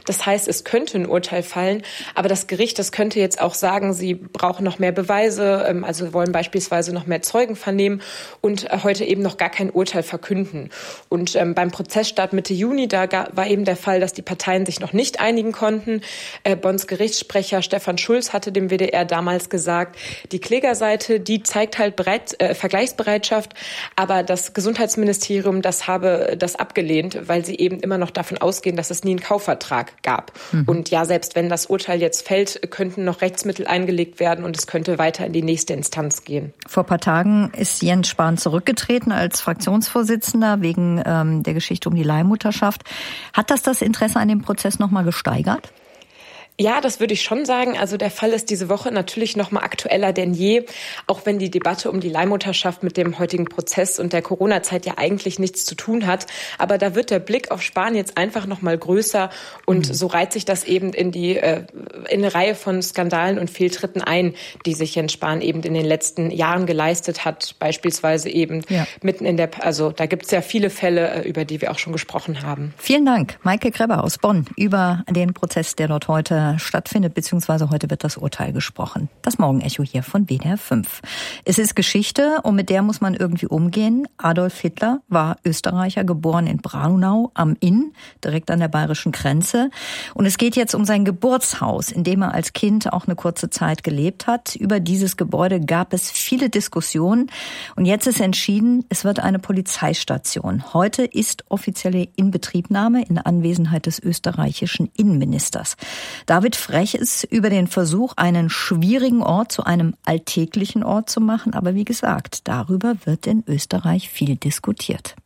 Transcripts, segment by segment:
Das heißt, es könnte ein Urteil fallen, aber das Gericht, das könnte jetzt auch sagen, sie brauchen noch mehr Beweise, also wollen beispielsweise noch mehr Zeugen vernehmen und heute eben noch gar kein Urteil verkünden. Und beim Prozessstart Mitte Juni, da war eben der Fall, dass die Parteien sich noch nicht einigen konnten. Bonns Gerichtssprecher Stefan Schulz hatte dem WDR damals gesagt, die Klägerseite, die zeigt halt Vergleichsbereitschaft, aber das Gesundheitsministerium, das habe das abgelehnt, weil sie eben immer noch davon ausgehen, dass es nie einen Kaufvertrag gab. Und ja, selbst wenn das Urteil jetzt fällt, könnten noch Rechtsmittel eingelegt werden und es könnte weiter in die nächste Instanz gehen. Vor ein paar Tagen ist Jens Spahn zurückgetreten als Fraktionsvorsitzender wegen der Geschichte um die Leihmutterschaft. Hat das Interesse an dem Prozess noch mal gesteigert? Ja, das würde ich schon sagen. Also der Fall ist diese Woche natürlich noch mal aktueller denn je, auch wenn die Debatte um die Leihmutterschaft mit dem heutigen Prozess und der Corona-Zeit ja eigentlich nichts zu tun hat. Aber da wird der Blick auf Spahn jetzt einfach noch mal größer und so reiht sich das eben in eine Reihe von Skandalen und Fehltritten ein, die sich Jens Spahn eben in den letzten Jahren geleistet hat. Beispielsweise eben also da gibt es ja viele Fälle, über die wir auch schon gesprochen haben. Vielen Dank, Maike Grebber aus Bonn, über den Prozess, der dort heute stattfindet, beziehungsweise heute wird das Urteil gesprochen. Das Morgenecho hier von WDR 5. Es ist Geschichte und mit der muss man irgendwie umgehen. Adolf Hitler war Österreicher, geboren in Braunau am Inn, direkt an der bayerischen Grenze. Und es geht jetzt um sein Geburtshaus, in dem er als Kind auch eine kurze Zeit gelebt hat. Über dieses Gebäude gab es viele Diskussionen und jetzt ist entschieden, es wird eine Polizeistation. Heute ist offizielle Inbetriebnahme in Anwesenheit des österreichischen Innenministers. David Frech ist über den Versuch, einen schwierigen Ort zu einem alltäglichen Ort zu machen. Aber wie gesagt, darüber wird in Österreich viel diskutiert.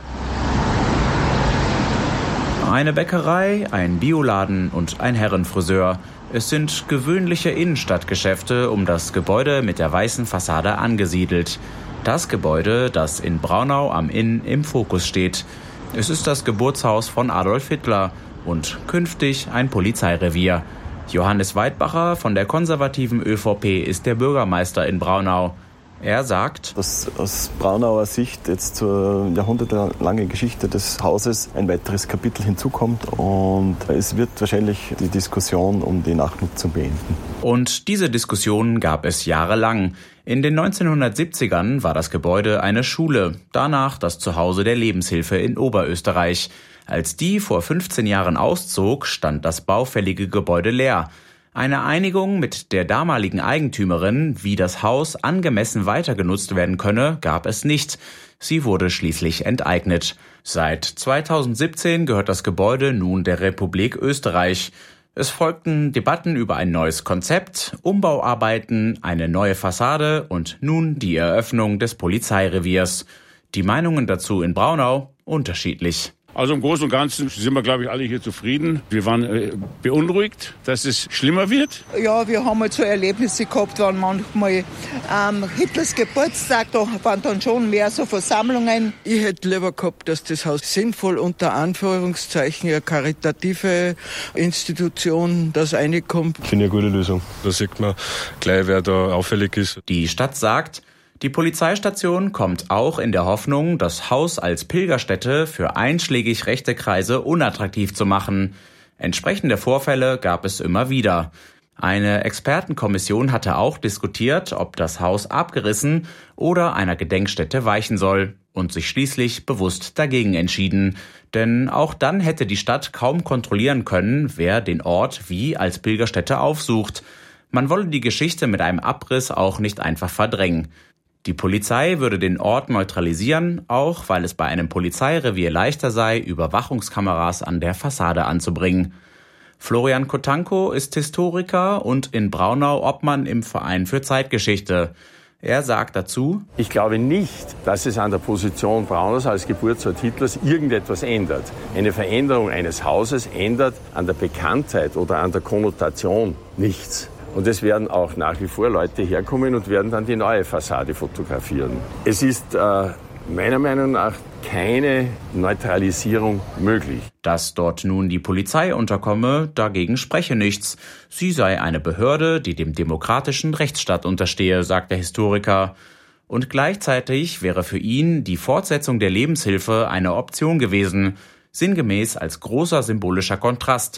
Eine Bäckerei, ein Bioladen und ein Herrenfriseur. Es sind gewöhnliche Innenstadtgeschäfte um das Gebäude mit der weißen Fassade angesiedelt. Das Gebäude, das in Braunau am Inn im Fokus steht. Es ist das Geburtshaus von Adolf Hitler und künftig ein Polizeirevier. Johannes Weidbacher von der konservativen ÖVP ist der Bürgermeister in Braunau. Er sagt, dass aus Braunauer Sicht jetzt zur jahrhundertelangen Geschichte des Hauses ein weiteres Kapitel hinzukommt und es wird wahrscheinlich die Diskussion um die Nachnutzung beenden. Und diese Diskussion gab es jahrelang. In den 1970ern war das Gebäude eine Schule, danach das Zuhause der Lebenshilfe in Oberösterreich. Als die vor 15 Jahren auszog, stand das baufällige Gebäude leer. Eine Einigung mit der damaligen Eigentümerin, wie das Haus angemessen weiter genutzt werden könne, gab es nicht. Sie wurde schließlich enteignet. Seit 2017 gehört das Gebäude nun der Republik Österreich. Es folgten Debatten über ein neues Konzept, Umbauarbeiten, eine neue Fassade und nun die Eröffnung des Polizeireviers. Die Meinungen dazu in Braunau unterschiedlich. Also im Großen und Ganzen sind wir, glaube ich, alle hier zufrieden. Wir waren beunruhigt, dass es schlimmer wird. Ja, wir haben halt so Erlebnisse gehabt, waren manchmal Hitlers Geburtstag, da waren dann schon mehr so Versammlungen. Ich hätte lieber gehabt, dass das Haus sinnvoll unter Anführungszeichen eine karitative Institution das reinkommt. Finde ich eine gute Lösung. Da sieht man gleich, wer da auffällig ist. Die Stadt sagt, die Polizeistation kommt auch in der Hoffnung, das Haus als Pilgerstätte für einschlägig rechte Kreise unattraktiv zu machen. Entsprechende Vorfälle gab es immer wieder. Eine Expertenkommission hatte auch diskutiert, ob das Haus abgerissen oder einer Gedenkstätte weichen soll und sich schließlich bewusst dagegen entschieden. Denn auch dann hätte die Stadt kaum kontrollieren können, wer den Ort wie als Pilgerstätte aufsucht. Man wolle die Geschichte mit einem Abriss auch nicht einfach verdrängen. Die Polizei würde den Ort neutralisieren, auch weil es bei einem Polizeirevier leichter sei, Überwachungskameras an der Fassade anzubringen. Florian Kotanko ist Historiker und in Braunau Obmann im Verein für Zeitgeschichte. Er sagt dazu: Ich glaube nicht, dass es an der Position Braunaus als Geburtsort Hitlers irgendetwas ändert. Eine Veränderung eines Hauses ändert an der Bekanntheit oder an der Konnotation nichts. Und es werden auch nach wie vor Leute herkommen und werden dann die neue Fassade fotografieren. Es ist meiner Meinung nach keine Neutralisierung möglich. Dass dort nun die Polizei unterkomme, dagegen spreche nichts. Sie sei eine Behörde, die dem demokratischen Rechtsstaat unterstehe, sagt der Historiker. Und gleichzeitig wäre für ihn die Fortsetzung der Lebenshilfe eine Option gewesen, sinngemäß als großer symbolischer Kontrast.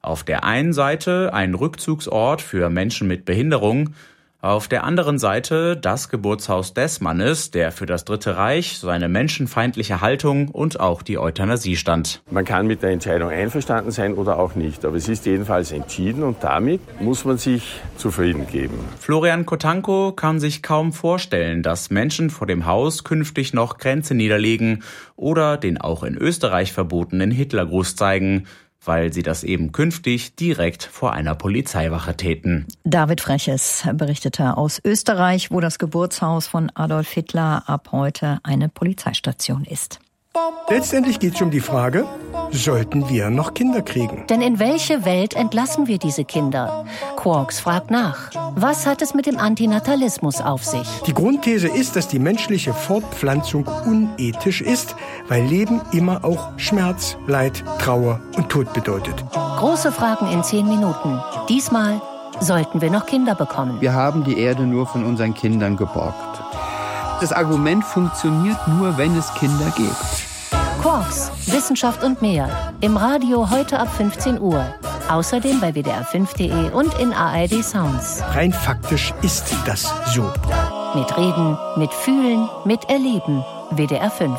Auf der einen Seite ein Rückzugsort für Menschen mit Behinderung, auf der anderen Seite das Geburtshaus des Mannes, der für das Dritte Reich, seine menschenfeindliche Haltung und auch die Euthanasie stand. Man kann mit der Entscheidung einverstanden sein oder auch nicht, aber es ist jedenfalls entschieden und damit muss man sich zufrieden geben. Florian Kotanko kann sich kaum vorstellen, dass Menschen vor dem Haus künftig noch Grenze niederlegen oder den auch in Österreich verbotenen Hitlergruß zeigen, weil sie das eben künftig direkt vor einer Polizeiwache täten. David Freches berichtete aus Österreich, wo das Geburtshaus von Adolf Hitler ab heute eine Polizeistation ist. Letztendlich geht es um die Frage, sollten wir noch Kinder kriegen? Denn in welche Welt entlassen wir diese Kinder? Quarks fragt nach. Was hat es mit dem Antinatalismus auf sich? Die Grundthese ist, dass die menschliche Fortpflanzung unethisch ist, weil Leben immer auch Schmerz, Leid, Trauer und Tod bedeutet. Große Fragen in 10 Minuten. Diesmal sollten wir noch Kinder bekommen. Wir haben die Erde nur von unseren Kindern geborgt. Das Argument funktioniert nur, wenn es Kinder gibt. Quarks, Wissenschaft und mehr. Im Radio heute ab 15 Uhr. Außerdem bei wdr5.de und in ARD Sounds. Rein faktisch ist das so. Mit Reden, mit Fühlen, mit Erleben. WDR 5.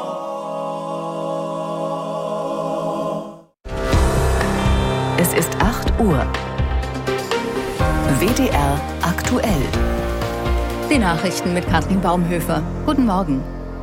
Es ist 8 Uhr. WDR aktuell. Die Nachrichten mit Katrin Baumhöfer. Guten Morgen.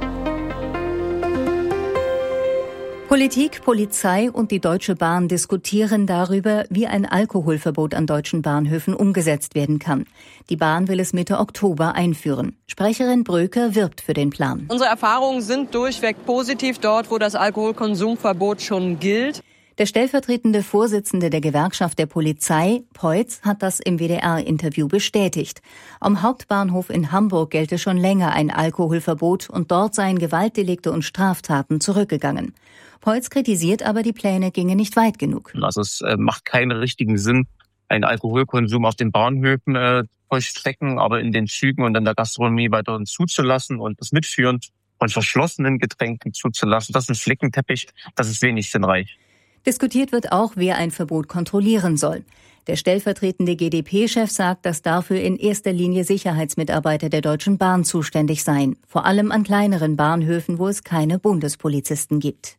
Politik, Polizei und die Deutsche Bahn diskutieren darüber, wie ein Alkoholverbot an deutschen Bahnhöfen umgesetzt werden kann. Die Bahn will es Mitte Oktober einführen. Sprecherin Bröker wirbt für den Plan. Unsere Erfahrungen sind durchweg positiv dort, wo das Alkoholkonsumverbot schon gilt. Der stellvertretende Vorsitzende der Gewerkschaft der Polizei, Peutz, hat das im WDR-Interview bestätigt. Am Hauptbahnhof in Hamburg gelte schon länger ein Alkoholverbot und dort seien Gewaltdelikte und Straftaten zurückgegangen. Peutz kritisiert aber, die Pläne gingen nicht weit genug. Also es macht keinen richtigen Sinn, einen Alkoholkonsum auf den Bahnhöfen vollstrecken, aber in den Zügen und in der Gastronomie weiterhin zuzulassen und das Mitführen von verschlossenen Getränken zuzulassen. Das ist ein Flickenteppich, das ist wenig sinnreich. Diskutiert wird auch, wer ein Verbot kontrollieren soll. Der stellvertretende GdP-Chef sagt, dass dafür in erster Linie Sicherheitsmitarbeiter der Deutschen Bahn zuständig seien, vor allem an kleineren Bahnhöfen, wo es keine Bundespolizisten gibt.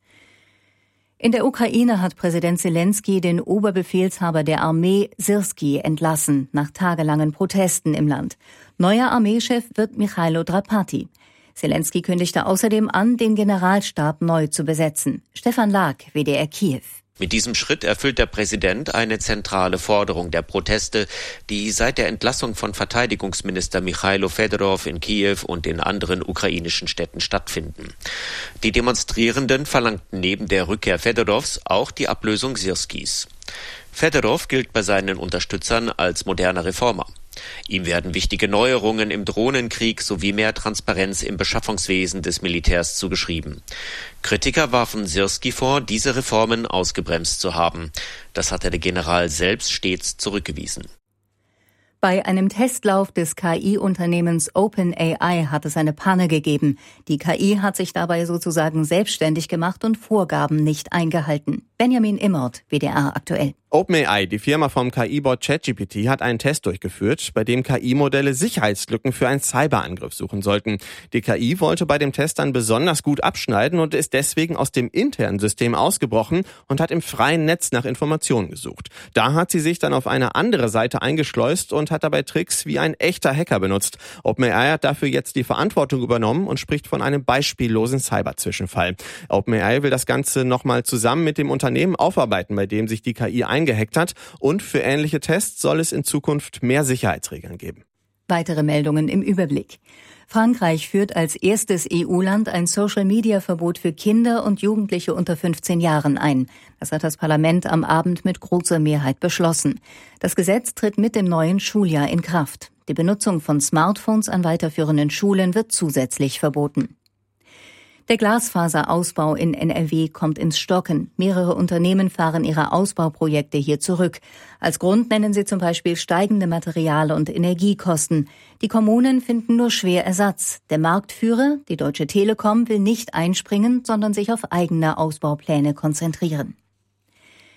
In der Ukraine hat Präsident Selenskyj den Oberbefehlshaber der Armee Syrskij entlassen, nach tagelangen Protesten im Land. Neuer Armeechef wird Michailo Drapati. Selenskyj kündigte außerdem an, den Generalstab neu zu besetzen. Stefan Lag, WDR Kiew. Mit diesem Schritt erfüllt der Präsident eine zentrale Forderung der Proteste, die seit der Entlassung von Verteidigungsminister Michailo Fedorov in Kiew und in anderen ukrainischen Städten stattfinden. Die Demonstrierenden verlangten neben der Rückkehr Fedorovs auch die Ablösung Syrskijs. Fedorov gilt bei seinen Unterstützern als moderner Reformer. Ihm werden wichtige Neuerungen im Drohnenkrieg sowie mehr Transparenz im Beschaffungswesen des Militärs zugeschrieben. Kritiker warfen Syrskij vor, diese Reformen ausgebremst zu haben. Das hatte der General selbst stets zurückgewiesen. Bei einem Testlauf des KI-Unternehmens OpenAI hat es eine Panne gegeben. Die KI hat sich dabei sozusagen selbstständig gemacht und Vorgaben nicht eingehalten. Benjamin Immert, WDR aktuell. OpenAI, die Firma vom KI-Bot ChatGPT, hat einen Test durchgeführt, bei dem KI-Modelle Sicherheitslücken für einen Cyberangriff suchen sollten. Die KI wollte bei dem Test dann besonders gut abschneiden und ist deswegen aus dem internen System ausgebrochen und hat im freien Netz nach Informationen gesucht. Da hat sie sich dann auf eine andere Seite eingeschleust und hat dabei Tricks wie ein echter Hacker benutzt. OpenAI hat dafür jetzt die Verantwortung übernommen und spricht von einem beispiellosen Cyber-Zwischenfall. OpenAI will das Ganze nochmal zusammen mit dem Unternehmen aufarbeiten, bei dem sich die KI eingehackt hat, und für ähnliche Tests soll es in Zukunft mehr Sicherheitsregeln geben. Weitere Meldungen im Überblick. Frankreich führt als erstes EU-Land ein Social-Media-Verbot für Kinder und Jugendliche unter 15 Jahren ein. Das hat das Parlament am Abend mit großer Mehrheit beschlossen. Das Gesetz tritt mit dem neuen Schuljahr in Kraft. Die Benutzung von Smartphones an weiterführenden Schulen wird zusätzlich verboten. Der Glasfaserausbau in NRW kommt ins Stocken. Mehrere Unternehmen fahren ihre Ausbauprojekte hier zurück. Als Grund nennen sie zum Beispiel steigende Material- und Energiekosten. Die Kommunen finden nur schwer Ersatz. Der Marktführer, die Deutsche Telekom, will nicht einspringen, sondern sich auf eigene Ausbaupläne konzentrieren.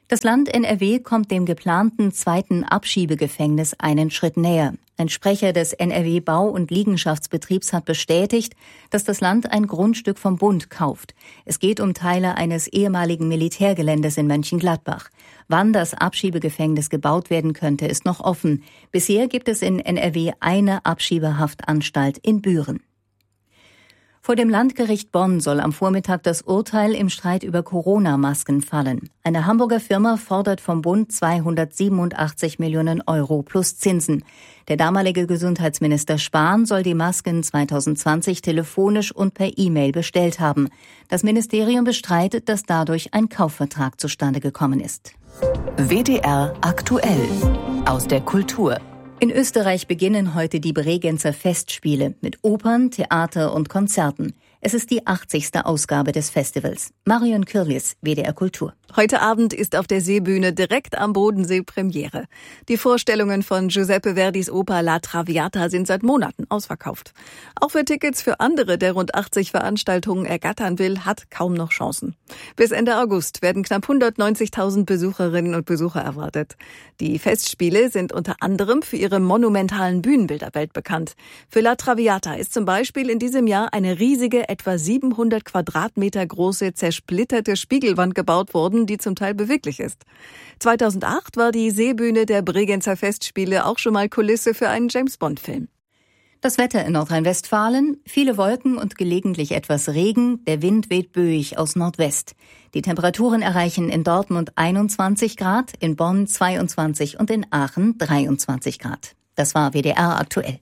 Das Land NRW kommt dem geplanten zweiten Abschiebegefängnis einen Schritt näher. Ein Sprecher des NRW Bau- und Liegenschaftsbetriebs hat bestätigt, dass das Land ein Grundstück vom Bund kauft. Es geht um Teile eines ehemaligen Militärgeländes in Mönchengladbach. Wann das Abschiebegefängnis gebaut werden könnte, ist noch offen. Bisher gibt es in NRW eine Abschiebehaftanstalt in Büren. Vor dem Landgericht Bonn soll am Vormittag das Urteil im Streit über Corona-Masken fallen. Eine Hamburger Firma fordert vom Bund 287 Millionen Euro plus Zinsen. Der damalige Gesundheitsminister Spahn soll die Masken 2020 telefonisch und per E-Mail bestellt haben. Das Ministerium bestreitet, dass dadurch ein Kaufvertrag zustande gekommen ist. WDR aktuell aus der Kultur. In Österreich beginnen heute die Bregenzer Festspiele mit Opern, Theater und Konzerten. Es ist die 80. Ausgabe des Festivals. Marion Kürlis, WDR Kultur. Heute Abend ist auf der Seebühne direkt am Bodensee Premiere. Die Vorstellungen von Giuseppe Verdis Oper La Traviata sind seit Monaten ausverkauft. Auch wer Tickets für andere der rund 80 Veranstaltungen ergattern will, hat kaum noch Chancen. Bis Ende August werden knapp 190.000 Besucherinnen und Besucher erwartet. Die Festspiele sind unter anderem für ihre monumentalen Bühnenbilder weltbekannt. Für La Traviata ist zum Beispiel in diesem Jahr eine riesige, etwa 700 Quadratmeter große, zersplitterte Spiegelwand gebaut worden, die zum Teil beweglich ist. 2008 war die Seebühne der Bregenzer Festspiele auch schon mal Kulisse für einen James-Bond-Film. Das Wetter in Nordrhein-Westfalen: viele Wolken und gelegentlich etwas Regen. Der Wind weht böig aus Nordwest. Die Temperaturen erreichen in Dortmund 21 Grad, in Bonn 22 und in Aachen 23 Grad. Das war WDR aktuell.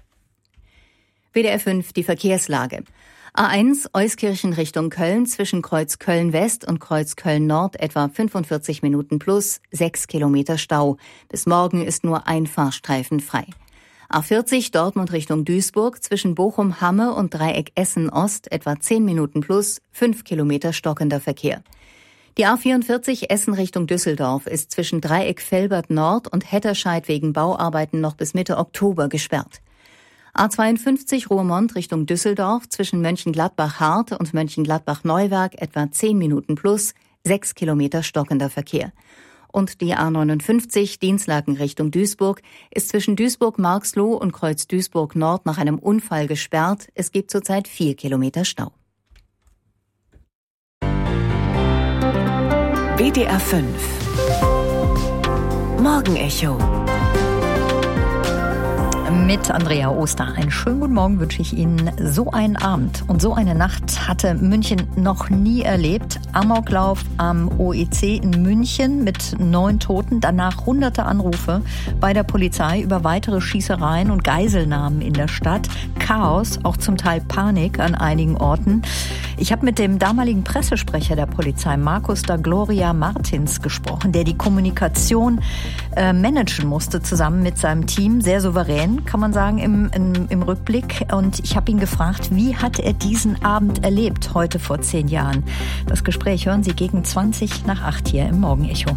WDR 5, die Verkehrslage. A1 Euskirchen Richtung Köln zwischen Kreuz Köln-West und Kreuz Köln-Nord etwa 45 Minuten plus, 6 Kilometer Stau. Bis morgen ist nur ein Fahrstreifen frei. A40 Dortmund Richtung Duisburg zwischen Bochum-Hamme und Dreieck Essen-Ost etwa 10 Minuten plus, 5 Kilometer stockender Verkehr. Die A44 Essen Richtung Düsseldorf ist zwischen Dreieck Velbert-Nord und Hetterscheid wegen Bauarbeiten noch bis Mitte Oktober gesperrt. A52 Ruhrmond Richtung Düsseldorf zwischen Mönchengladbach-Hart und Mönchengladbach-Neuwerk etwa 10 Minuten plus, 6 Kilometer stockender Verkehr. Und die A59 Dinslaken Richtung Duisburg ist zwischen Duisburg-Marxloh und Kreuz Duisburg-Nord nach einem Unfall gesperrt. Es gibt zurzeit 4 Kilometer Stau. WDR 5 Morgenecho mit Andrea Oster. Einen schönen guten Morgen wünsche ich Ihnen. So einen Abend und so eine Nacht hatte München noch nie erlebt. Amoklauf am OEC in München mit 9 Toten. Danach hunderte Anrufe bei der Polizei über weitere Schießereien und Geiselnahmen in der Stadt. Chaos, auch zum Teil Panik an einigen Orten. Ich habe mit dem damaligen Pressesprecher der Polizei, Markus da Gloria Martins, gesprochen, der die Kommunikation managen musste, zusammen mit seinem Team. Sehr souverän, kann man sagen, im Rückblick. Und ich habe ihn gefragt, wie hat er diesen Abend erlebt, heute vor 10 Jahren? Das Gespräch hören Sie gegen 7:20 hier im Morgenecho.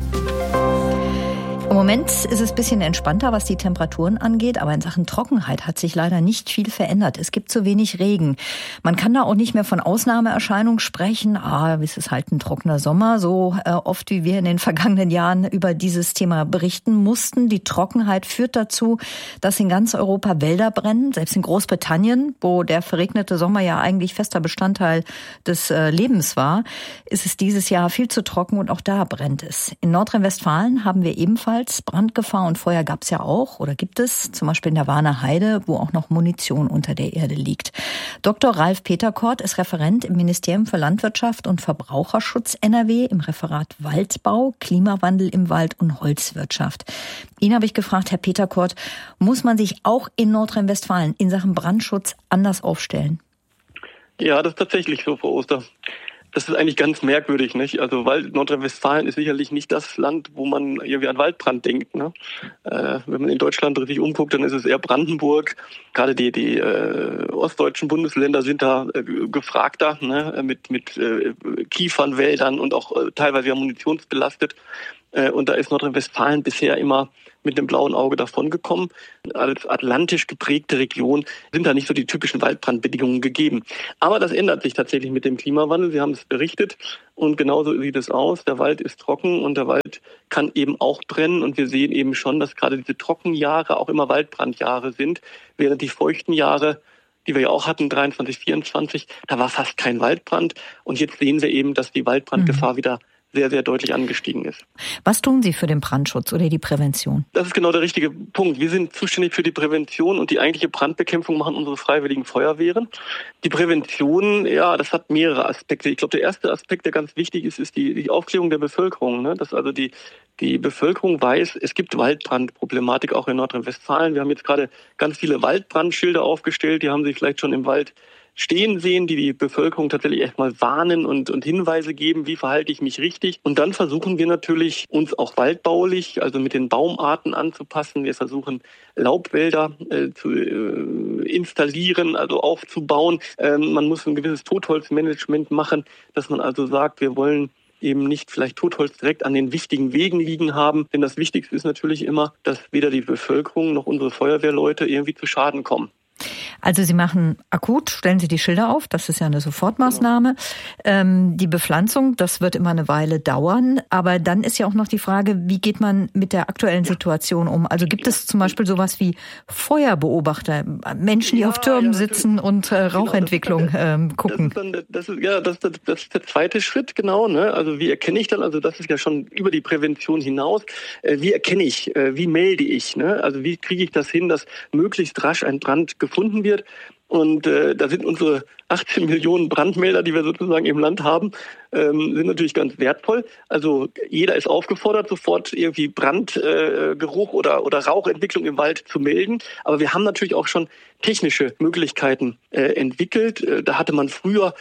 Im Moment ist es ein bisschen entspannter, was die Temperaturen angeht, aber in Sachen Trockenheit hat sich leider nicht viel verändert. Es gibt zu wenig Regen. Man kann da auch nicht mehr von Ausnahmeerscheinungen sprechen. Es ist halt ein trockener Sommer, so oft wie wir in den vergangenen Jahren über dieses Thema berichten mussten. Die Trockenheit führt dazu, dass in ganz Europa Wälder brennen, selbst in Großbritannien, wo der verregnete Sommer ja eigentlich fester Bestandteil des Lebens war, ist es dieses Jahr viel zu trocken und auch da brennt es. In Nordrhein-Westfalen haben wir ebenfalls Brandgefahr und Feuer gab es ja auch oder gibt es, zum Beispiel in der Warner Heide, wo auch noch Munition unter der Erde liegt. Dr. Ralf Peterkort ist Referent im Ministerium für Landwirtschaft und Verbraucherschutz NRW im Referat Waldbau, Klimawandel im Wald und Holzwirtschaft. Ihn habe ich gefragt, Herr Peterkort, muss man sich auch in Nordrhein-Westfalen in Sachen Brandschutz anders aufstellen? Ja, das ist tatsächlich so, Frau Oster. Das ist eigentlich ganz merkwürdig, nicht? Also Nordrhein-Westfalen ist sicherlich nicht das Land, wo man irgendwie an Waldbrand denkt, ne? Wenn man in Deutschland richtig umguckt, dann ist es eher Brandenburg. Gerade die ostdeutschen Bundesländer sind da gefragter, ne? Mit Kiefernwäldern und auch teilweise ja munitionsbelastet. Und da ist Nordrhein-Westfalen bisher immer mit einem blauen Auge davongekommen. Als atlantisch geprägte Region sind da nicht so die typischen Waldbrandbedingungen gegeben. Aber das ändert sich tatsächlich mit dem Klimawandel. Sie haben es berichtet und genauso sieht es aus. Der Wald ist trocken und der Wald kann eben auch brennen. Und wir sehen eben schon, dass gerade diese Trockenjahre auch immer Waldbrandjahre sind, während die feuchten Jahre, die wir ja auch hatten, 23, 24, da war fast kein Waldbrand. Und jetzt sehen wir eben, dass die Waldbrandgefahr wieder sehr, sehr deutlich angestiegen ist. Was tun Sie für den Brandschutz oder die Prävention? Das ist genau der richtige Punkt. Wir sind zuständig für die Prävention und die eigentliche Brandbekämpfung machen unsere freiwilligen Feuerwehren. Die Prävention, ja, das hat mehrere Aspekte. Ich glaube, der erste Aspekt, der ganz wichtig ist, ist die Aufklärung der Bevölkerung. Ne? Dass also die Bevölkerung weiß, es gibt Waldbrandproblematik auch in Nordrhein-Westfalen. Wir haben jetzt gerade ganz viele Waldbrandschilder aufgestellt. Die haben sich vielleicht schon im Wald stehen sehen, die Bevölkerung tatsächlich erstmal warnen und Hinweise geben, wie verhalte ich mich richtig. Und dann versuchen wir natürlich, uns auch waldbaulich, also mit den Baumarten anzupassen. Wir versuchen, Laubwälder zu installieren, also aufzubauen. Man muss ein gewisses Totholzmanagement machen, dass man also sagt, wir wollen eben nicht vielleicht Totholz direkt an den wichtigen Wegen liegen haben. Denn das Wichtigste ist natürlich immer, dass weder die Bevölkerung noch unsere Feuerwehrleute irgendwie zu Schaden kommen. Also Sie machen akut, stellen Sie die Schilder auf, das ist ja eine Sofortmaßnahme. Genau. Die Bepflanzung, das wird immer eine Weile dauern. Aber dann ist ja auch noch die Frage, wie geht man mit der aktuellen Situation um? Also gibt es zum Beispiel sowas wie Feuerbeobachter, Menschen, die auf Türmen sitzen und Rauchentwicklung gucken? Das ist der zweite Schritt, genau. Ne? Also wie erkenne ich dann, also das ist ja schon über die Prävention hinaus, wie erkenne ich, wie melde ich? Ne? Also wie kriege ich das hin, dass möglichst rasch ein Brand gefunden wird. Und da sind unsere 18 Millionen Brandmelder, die wir sozusagen im Land haben, sind natürlich ganz wertvoll. Also jeder ist aufgefordert, sofort irgendwie Brandgeruch oder Rauchentwicklung im Wald zu melden. Aber wir haben natürlich auch schon technische Möglichkeiten entwickelt. Da hatte man früher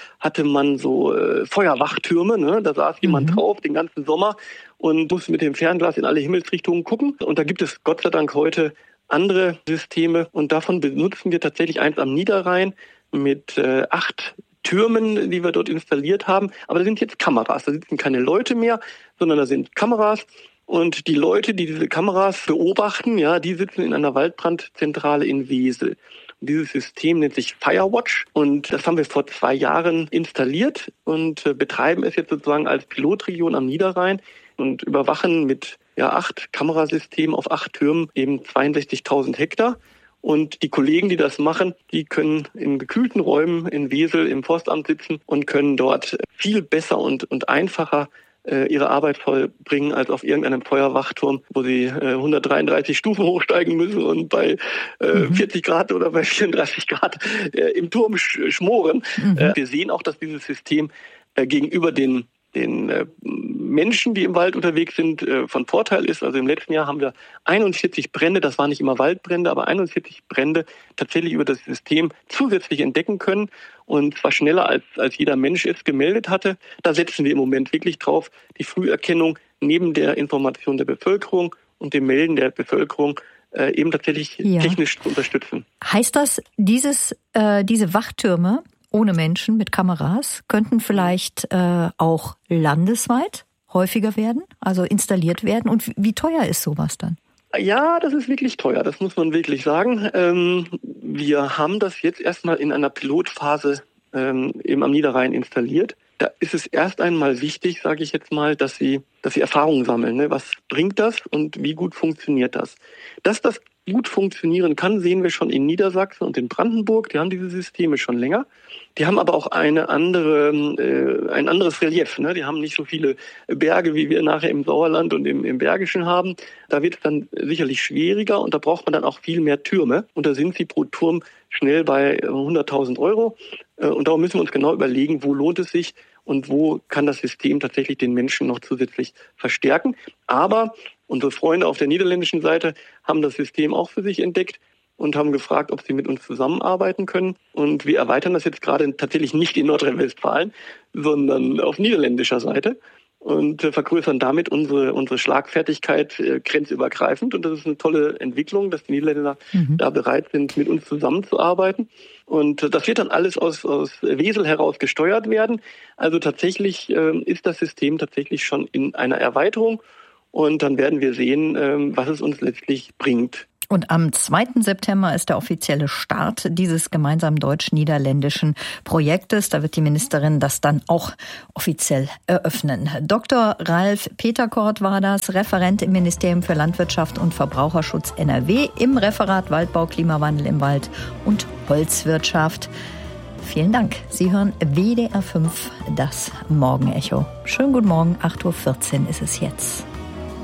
so Feuerwachtürme, ne? Da saß jemand drauf den ganzen Sommer und musste mit dem Fernglas in alle Himmelsrichtungen gucken. Und da gibt es Gott sei Dank heute andere Systeme und davon benutzen wir tatsächlich eins am Niederrhein mit 8 Türmen, die wir dort installiert haben. Aber da sind jetzt Kameras, da sitzen keine Leute mehr, sondern da sind Kameras. Und die Leute, die diese Kameras beobachten, ja, die sitzen in einer Waldbrandzentrale in Wesel. Und dieses System nennt sich Firewatch und das haben wir vor 2 Jahren installiert und betreiben es jetzt sozusagen als Pilotregion am Niederrhein und überwachen mit 8 Kamerasystemen auf 8 Türmen eben 62.000 Hektar. Und die Kollegen, die das machen, die können in gekühlten Räumen in Wesel im Forstamt sitzen und können dort viel besser und einfacher ihre Arbeit vollbringen als auf irgendeinem Feuerwachturm, wo sie 133 Stufen hochsteigen müssen und bei 40 Grad oder bei 34 Grad im Turm schmoren. Wir sehen auch, dass dieses System gegenüber den Menschen, die im Wald unterwegs sind, von Vorteil ist. Also im letzten Jahr haben wir 41 Brände, das waren nicht immer Waldbrände, aber 41 Brände tatsächlich über das System zusätzlich entdecken können und zwar schneller als jeder Mensch es gemeldet hatte. Da setzen wir im Moment wirklich drauf, die Früherkennung neben der Information der Bevölkerung und dem Melden der Bevölkerung eben tatsächlich technisch zu unterstützen. Heißt das, diese Wachtürme ohne Menschen mit Kameras könnten vielleicht auch landesweit häufiger werden, also installiert werden? Und wie teuer ist sowas dann? Ja, das ist wirklich teuer, das muss man wirklich sagen. Wir haben das jetzt erstmal in einer Pilotphase eben am Niederrhein installiert. Da ist es erst einmal wichtig, sage ich jetzt mal, dass sie Erfahrungen sammeln. Ne? Was bringt das und wie gut funktioniert das? Dass das gut funktionieren kann, sehen wir schon in Niedersachsen und in Brandenburg. Die haben diese Systeme schon länger. Die haben aber auch ein anderes Relief. Ne? Die haben nicht so viele Berge, wie wir nachher im Sauerland und im Bergischen haben. Da wird es dann sicherlich schwieriger und da braucht man dann auch viel mehr Türme. Und da sind sie pro Turm schnell bei 100.000 €. Und darum müssen wir uns genau überlegen, wo lohnt es sich und wo kann das System tatsächlich den Menschen noch zusätzlich verstärken. Aber unsere Freunde auf der niederländischen Seite haben das System auch für sich entdeckt und haben gefragt, ob sie mit uns zusammenarbeiten können. Und wir erweitern das jetzt gerade tatsächlich nicht in Nordrhein-Westfalen, sondern auf niederländischer Seite und vergrößern damit unsere Schlagfertigkeit grenzübergreifend. Und das ist eine tolle Entwicklung, dass die Niederländer da bereit sind, mit uns zusammenzuarbeiten. Und das wird dann alles aus Wesel heraus gesteuert werden. Also tatsächlich ist das System tatsächlich schon in einer Erweiterung. Und dann werden wir sehen, was es uns letztlich bringt. Und am 2. September ist der offizielle Start dieses gemeinsamen deutsch-niederländischen Projektes. Da wird die Ministerin das dann auch offiziell eröffnen. Dr. Ralf Peterkort war das, Referent im Ministerium für Landwirtschaft und Verbraucherschutz NRW im Referat Waldbau, Klimawandel im Wald und Holzwirtschaft. Vielen Dank. Sie hören WDR 5, das Morgenecho. Schönen guten Morgen, 8.14 Uhr ist es jetzt.